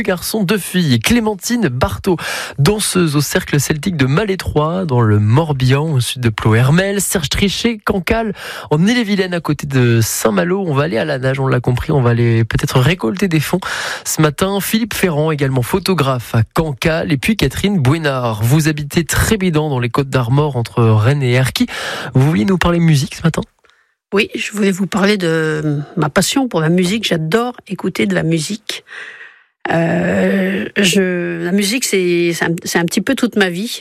Garçon, 2 filles. Clémentine Barthaud, danseuse au cercle celtique de Malétroit, dans le Morbihan, au sud de Ploërmel. Serge Trichet, Cancale, en Ille-et-Vilaine, à côté de Saint-Malo. On va aller à la nage, on l'a compris, on va aller peut-être récolter des fonds ce matin. Philippe Ferrand, également photographe à Cancale. Et puis Catherine Bouénard, vous habitez Trébédan, dans les Côtes-d'Armor, entre Rennes et Erquy. Vous vouliez nous parler musique ce matin ? Oui, je voulais vous parler de ma passion pour la musique. J'adore écouter de la musique. La musique, c'est un petit peu toute ma vie.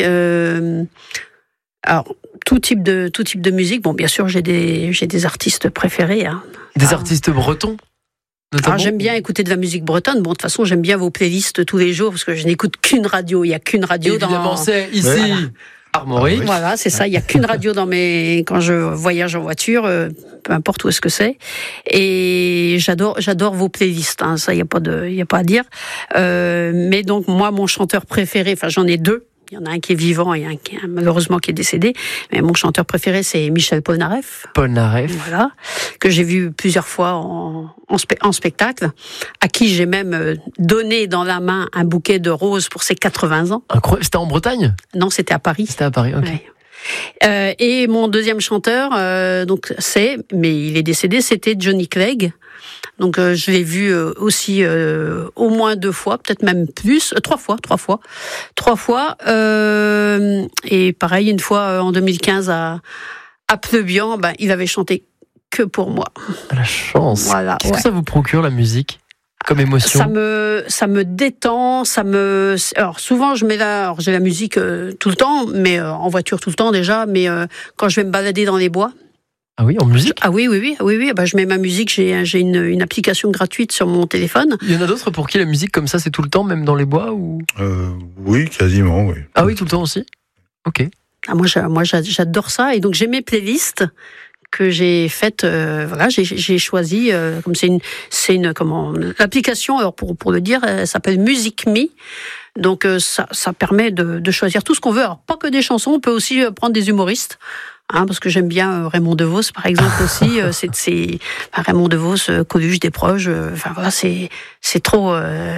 Alors, tout type de musique. Bon, bien sûr, j'ai des artistes préférés. Hein. Des artistes bretons notamment. Alors, j'aime bien écouter de la musique bretonne. Bon, de toute façon, j'aime bien vos playlists tous les jours parce que je n'écoute qu'une radio. Il n'y a qu'une radio Évidemment, c'est ici. Voilà. Armorique. Voilà, c'est ça. Il n'y a qu'une radio quand je voyage en voiture, peu importe où est-ce que c'est. Et j'adore vos playlists. Hein, ça, il y a pas à dire. Mais donc moi, mon chanteur préféré, enfin j'en ai 2. Il y en a un qui est vivant et un qui malheureusement qui est décédé. Mais mon chanteur préféré, c'est Michel Polnareff. Polnareff. Voilà, que j'ai vu plusieurs fois en spectacle, à qui j'ai même donné dans la main un bouquet de roses pour ses 80 ans. Incroyable. C'était en Bretagne ? Non, c'était à Paris. C'était à Paris, ok. Ouais. Et mon deuxième chanteur, mais il est décédé, c'était Johnny Clegg. Donc je l'ai vu aussi au moins 2 fois, peut-être même plus, 3 fois. 3 fois. Et pareil, une fois en 2015 à Pleubian, il avait chanté que pour moi. La chance. Voilà, Qu'est-ce que ça vous procure, la musique, comme émotion ? Ça me détend, alors souvent j'ai la musique tout le temps, mais en voiture tout le temps déjà, mais quand je vais me balader dans les bois. Ah oui, en musique ? Ah oui. Je mets ma musique, j'ai une application gratuite sur mon téléphone. Il y en a d'autres pour qui la musique comme ça c'est tout le temps, même dans les bois ou... Oui, quasiment, oui. Ah oui, tout le temps aussi ? Ok. Ah, moi j'adore ça, et donc j'ai mes playlists que j'ai faites, j'ai choisi, comme c'est une l'application, alors pour le dire, elle s'appelle Music Me. Donc ça permet de choisir tout ce qu'on veut. Alors pas que des chansons, on peut aussi prendre des humoristes. Hein, parce que j'aime bien Raymond DeVos, par exemple, aussi. Raymond DeVos, Coluche, Desproges. C'est trop,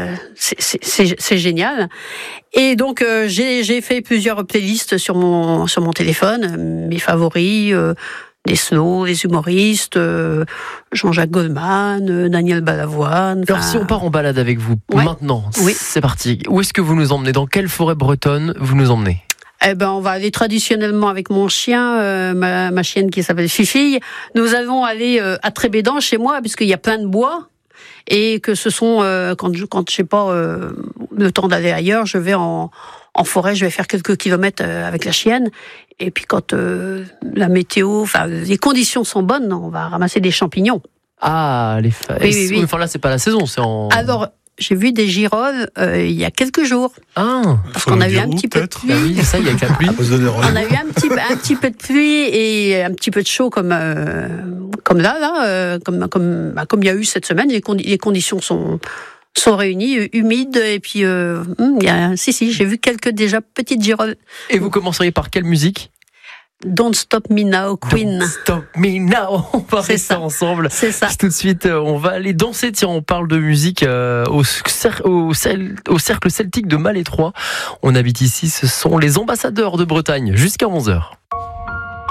c'est génial. Et donc j'ai fait plusieurs playlists sur mon téléphone, mes favoris. Des slows, des humoristes, Jean-Jacques Goldman, Daniel Balavoine. Alors si on part en balade avec vous, maintenant, oui. C'est parti. Où est-ce que vous nous emmenez ? Dans quelle forêt bretonne vous nous emmenez ? On va aller traditionnellement avec mon chien, ma chienne qui s'appelle Fifi. Nous allons aller à Trébédan chez moi, puisqu'il y a plein de bois. Et que ce sont, quand j'ai pas le temps d'aller ailleurs, je vais en forêt, je vais faire quelques kilomètres avec la chienne. Et puis quand la météo, les conditions sont bonnes, on va ramasser des champignons. Ah, les feuilles. Oui. Enfin là, c'est pas la saison, c'est en... Alors, j'ai vu des girolles il y a quelques jours. Ah, parce qu'on a eu un petit peu de pluie. Ah oui, ça, il y a que la pluie. On a eu un petit peu de pluie et un petit peu de chaud comme là, comme il y a eu cette semaine. Les conditions sont réunies, humides, et puis j'ai vu quelques déjà petites girolles. Et vous commenceriez par quelle musique ? Don't Stop Me Now, Queen. Don't Stop Me Now. On va rester ensemble. C'est ça. Tout de suite, on va aller danser. Tiens, on parle de musique au cercle celtique de Malétroit. On habite ici. Ce sont les ambassadeurs de Bretagne jusqu'à 11h.